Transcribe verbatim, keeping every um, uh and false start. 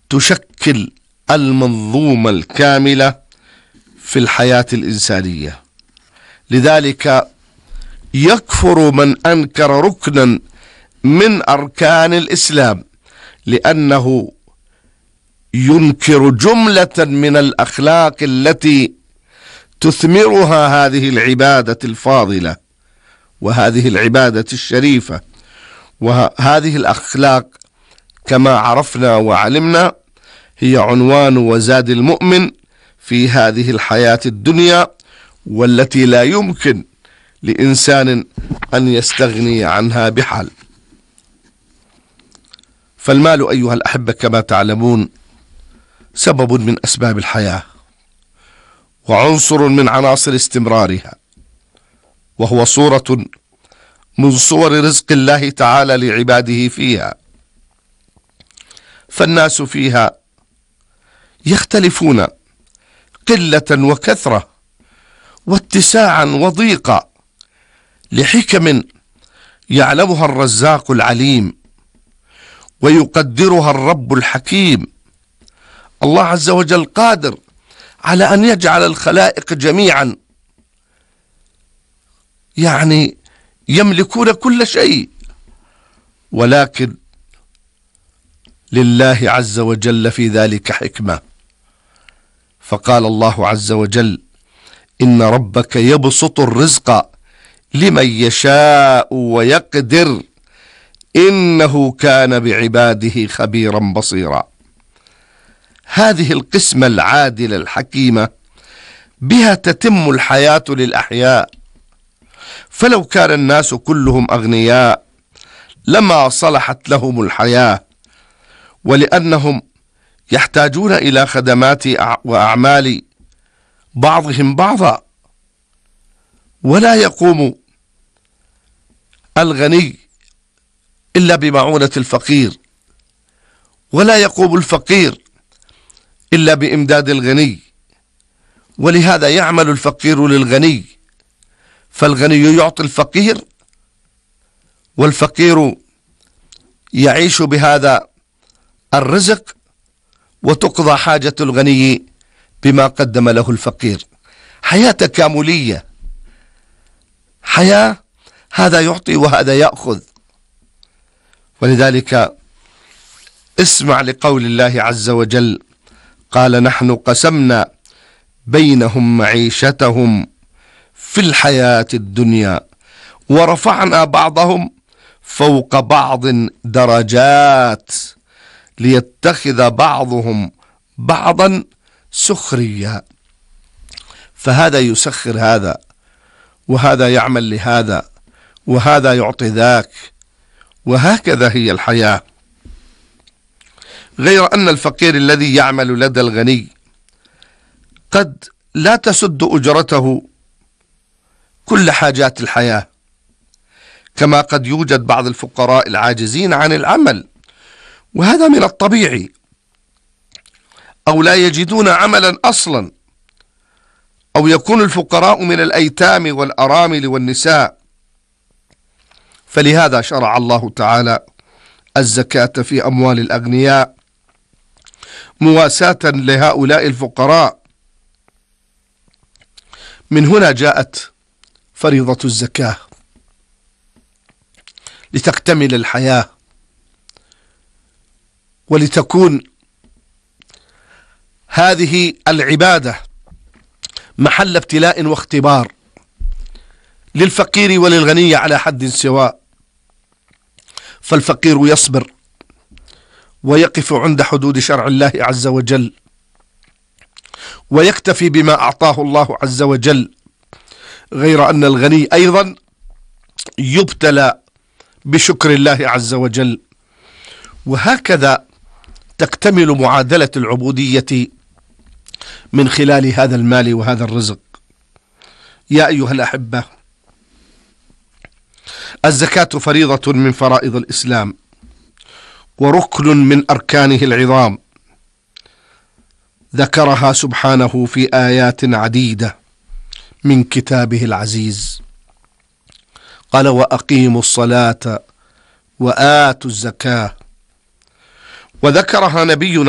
تشكل المنظومة الكاملة في الحياة الإنسانية. لذلك يكفر من أنكر ركنا من أركان الإسلام، لأنه ينكر جملة من الأخلاق التي تثمرها هذه العبادة الفاضلة وهذه العبادة الشريفة. وهذه الأخلاق كما عرفنا وعلمنا هي عنوان وزاد المؤمن في هذه الحياة الدنيا، والتي لا يمكن لإنسان أن يستغني عنها بحال. فالمال أيها الأحبة كما تعلمون سبب من أسباب الحياة، وعنصر من عناصر استمرارها، وهو صورة من صور رزق الله تعالى لعباده فيها. فالناس فيها يختلفون قلة وكثرة واتساعا وضيقا لحكم يعلمها الرزاق العليم ويقدرها الرب الحكيم. الله عز وجل قادر على أن يجعل الخلائق جميعا يعني يملكون كل شيء، ولكن لله عز وجل في ذلك حكمة. فقال الله عز وجل: إن ربك يبسط الرزق لمن يشاء ويقدر إنه كان بعباده خبيرا بصيرا. هذه القسمة العادلة الحكيمة بها تتم الحياة للأحياء، فلو كان الناس كلهم أغنياء لما صلحت لهم الحياة، ولأنهم يحتاجون إلى خدمات وأعمال بعضهم بعضا، ولا يقوم الغني إلا بمعونة الفقير، ولا يقوم الفقير إلا بإمداد الغني، ولهذا يعمل الفقير للغني، فالغني يعطي الفقير، والفقير يعيش بهذا الرزق، وتقضى حاجة الغني بما قدم له الفقير. حياة تكاملية، حياة هذا يعطي وهذا يأخذ. ولذلك اسمع لقول الله عز وجل: قال نحن قسمنا بينهم معيشتهم في الحياة الدنيا ورفعنا بعضهم فوق بعض درجات ليتخذ بعضهم بعضا سخريا. فهذا يسخر هذا، وهذا يعمل لهذا، وهذا يعطي ذاك، وهكذا هي الحياة. غير أن الفقير الذي يعمل لدى الغني قد لا تسد أجرته كل حاجات الحياة، كما قد يوجد بعض الفقراء العاجزين عن العمل، وهذا من الطبيعي، أو لا يجدون عملا أصلا، أو يكون الفقراء من الأيتام والأرامل والنساء. فلهذا شرع الله تعالى الزكاة في أموال الأغنياء مواساة لهؤلاء الفقراء. من هنا جاءت فريضة الزكاة لتكتمل الحياة، ولتكون هذه العبادة محل ابتلاء واختبار للفقير وللغني على حد سواء. فالفقير يصبر ويقف عند حدود شرع الله عز وجل، ويكتفي بما أعطاه الله عز وجل، غير أن الغني أيضا يبتلى بشكر الله عز وجل. وهكذا تكتمل معادلة العبودية من خلال هذا المال وهذا الرزق. يا أيها الأحبة، الزكاة فريضة من فرائض الإسلام، وركن من أركانه العظام، ذكرها سبحانه في آيات عديدة من كتابه العزيز. قال: وأقيموا الصلاة وآتوا الزكاة. وذكرها نبينا